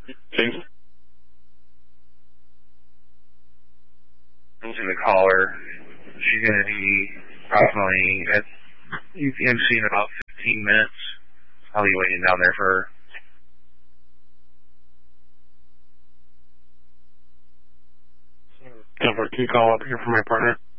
James? To the caller. She's going to be approximately at UPMC in about 15 minutes. I'll be waiting down there for her. Can you call up here for my partner?